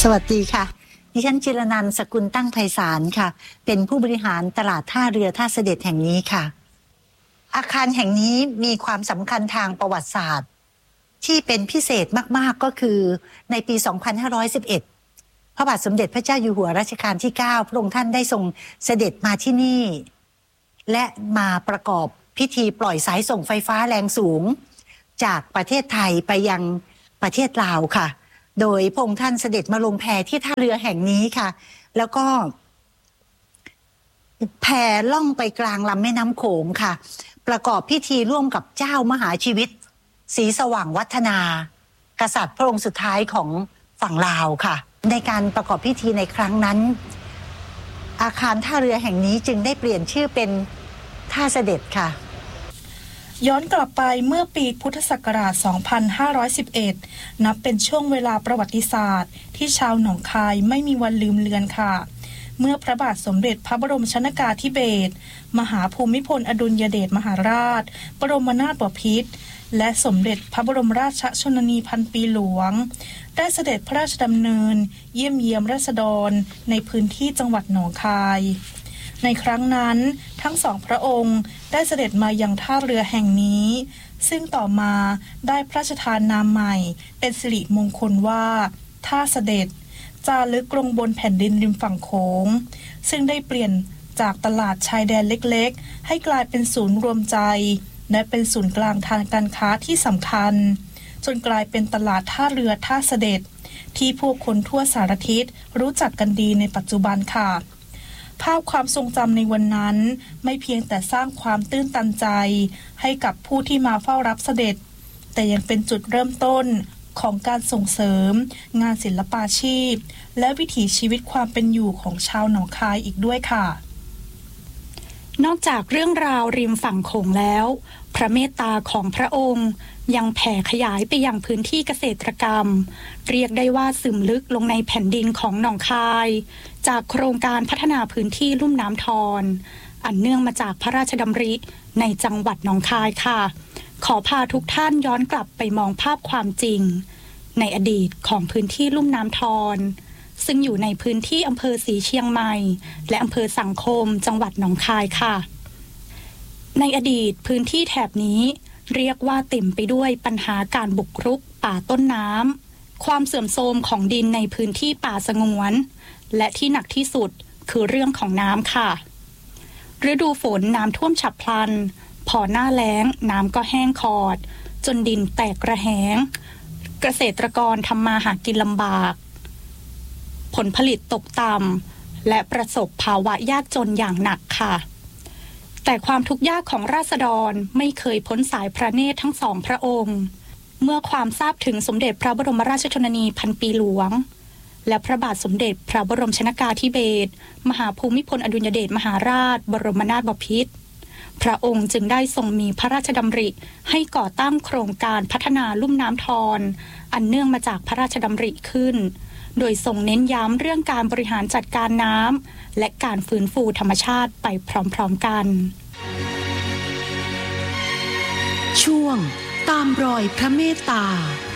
วัสดีค่ะดิฉันจิรนันท์ สกุลตั้งไพศาลค่ะเป็นผู้บริหารตลาดท่าเรือท่าเสด็จแห่งนี้ค่ะอาคารแห่งนี้มีความสำคัญทางประวัติศาสตร์ที่เป็นพิเศษมากๆก็คือในปี 2511 พระบาทสมเด็จพระเจ้าอยู่หัวรัชกาลที่ 9 พระองค์ท่านได้ทรงเสด็จมาที่นี่และมาประกอบพิธีปล่อยสายส่งไฟฟ้าแรงสูงจากประเทศไทยไปยังประเทศลาวค่ะโดยพระองค์ท่านเสด็จมาลงแพที่ท่าเรือแห่งนี้ค่ะแล้วก็แพล่องไปกลางลำแม่น้ำโขงค่ะประกอบพิธีร่วมกับเจ้ามหาชีวิตศรีสว่างวัฒนากษัตริย์พระองค์สุดท้ายของฝั่งลาวค่ะในการประกอบพิธีในครั้งนั้นอาคารท่าเรือแห่งนี้จึงได้เปลี่ยนชื่อเป็นท่าเสด็จค่ะย้อนกลับไปเมื่อปีพุทธศักราช 2511 นับเป็นช่วงเวลาประวัติศาสตร์ที่ชาวหนองคายไม่มีวันลืมเลือนค่ะเมื่อพระบาทสมเด็จพระบรมชนกาธิเบศรมหาภูมิพลอดุลยเดชมหาราชบรมนาถบพิตรและสมเด็จพระบรมราชชนนีพันปีหลวงได้เสด็จพระราชดำเนินเยี่ยมเยียมราษฎรในพื้นที่จังหวัดหนองคายในครั้งนั้นทั้งสองพระองค์ได้เสด็จมายังท่าเรือแห่งนี้ซึ่งต่อมาได้พระราชทานนามใหม่เป็นสิริมงคลว่าท่าเสด็จจารึกลงบนแผ่นดินริมฝั่งโขงซึ่งได้เปลี่ยนจากตลาดชายแดนเล็กๆให้กลายเป็นศูนย์รวมใจและเป็นศูนย์กลางทางการค้าที่สำคัญจนกลายเป็นตลาดท่าเรือท่าเสด็จที่ผู้คนทั่วสารทิศรู้จักกันดีในปัจจุบันค่ะภาพความทรงจำในวันนั้นไม่เพียงแต่สร้างความตื้นตันใจให้กับผู้ที่มาเฝ้ารับเสด็จแต่ยังเป็นจุดเริ่มต้นของการส่งเสริมงานศิลปาชีพและวิถีชีวิตความเป็นอยู่ของชาวหนองคายอีกด้วยค่ะนอกจากเรื่องราวริมฝั่งโขงแล้วพระเมตตาของพระองค์ยังแผ่ขยายไปยังพื้นที่เกษตรกรรมเรียกได้ว่าซึมลึกลงในแผ่นดินของหนองคายจากโครงการพัฒนาพื้นที่ลุ่มน้ำทอนอันเนื่องมาจากพระราชดำริในจังหวัดหนองคายค่ะขอพาทุกท่านย้อนกลับไปมองภาพความจริงในอดีตของพื้นที่ลุ่มน้ำทอนซึ่งอยู่ในพื้นที่อำเภอศรีเชียงใหม่และอำเภอสังคมจังหวัดหนองคายค่ะในอดีตพื้นที่แถบนี้เรียกว่าเต็มไปด้วยปัญหาการบุกรุกป่าต้นน้ำความเสื่อมโทรมของดินในพื้นที่ป่าสงวนและที่หนักที่สุดคือเรื่องของน้ำค่ะฤดูฝนน้ำท่วมฉับพลันพอหน้าแล้งน้ำก็แห้งขอดจนดินแตกระแหงเกษตรกรทำมาหากินลำบากผลผลิตตกต่ำและประสบภาวะยากจนอย่างหนักค่ะแต่ความทุกข์ยากของราษฎรไม่เคยพ้นสายพระเนตรทั้งสองพระองค์เมื่อความทราบถึงสมเด็จพระบรมราชชนนีพันปีหลวงและพระบาทสมเด็จพระบรมชนกาธิเบศรมหาภูมิพลอดุลยเดชมหาราชบรมนาถบพิตรพระองค์จึงได้ทรงมีพระราชดำริให้ก่อตั้งโครงการพัฒนาลุ่มน้ำทอนอันเนื่องมาจากพระราชดำริขึ้นโดยทรงเน้นย้ำเรื่องการบริหารจัดการน้ำและการฟื้นฟูธรรมชาติไปพร้อมๆกันช่วงตามรอยพระเมตตา